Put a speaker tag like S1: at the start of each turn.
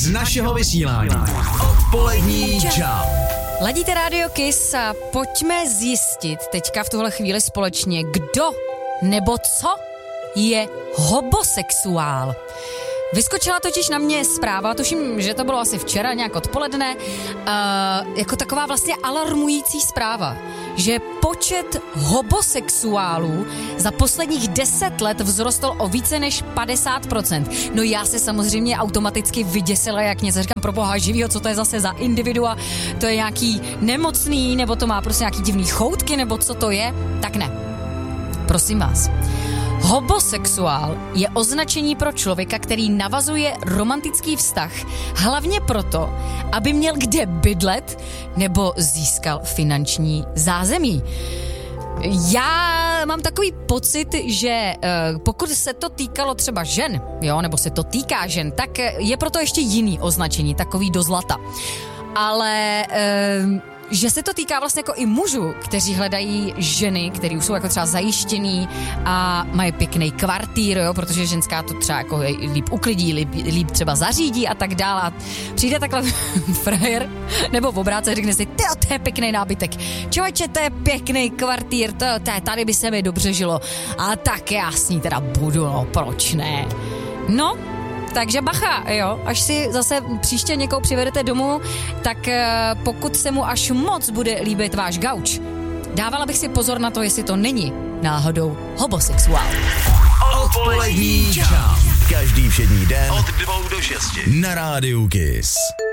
S1: z našeho vysílání. Odpolední čau.
S2: Ladíte Radio Kiss a pojďme zjistit teďka v tuhle chvíli společně, kdo nebo co je hobosexuál. Vyskočila totiž na mě zpráva, tuším, že to bylo asi včera nějak odpoledne, jako taková vlastně alarmující zpráva, že počet hobosexuálů za posledních 10 let vzrostl o více než 50%. No já se samozřejmě automaticky vyděsila, jak něco říkám, pro boha živýho, co to je zase za individua, to je nějaký nemocný, nebo to má prostě nějaký divný choutky, nebo co to je, tak ne. Prosím vás. Hobosexuál je označení pro člověka, který navazuje romantický vztah, hlavně proto, aby měl kde bydlet nebo získal finanční zázemí. Já mám takový pocit, že pokud se to týkalo třeba žen, jo, nebo se to týká žen, tak je proto ještě jiný označení, takový do zlata. Ale že se to týká vlastně jako i mužů, kteří hledají ženy, který už jsou jako třeba zajištěný a mají pěkný kvartýr, jo, protože ženská to třeba jako líp uklidí, líp třeba zařídí a tak dále. A přijde takhle frajer, nebo v obráce řekne si, to je pěkný nábytek. Člověče, to je pěkný kvartýr, tady by se mi dobře žilo. A tak já s ní teda budu, no, proč ne? No, takže bacha, jo, až si zase příště někoho přivedete domů, tak pokud se mu až moc bude líbit váš gauč, dávala bych si pozor na to, jestli to není náhodou hobosexuál.
S1: Odpolední čau.
S3: Každý všední den
S1: Od 2 do 6
S3: na Rádiu Kiss.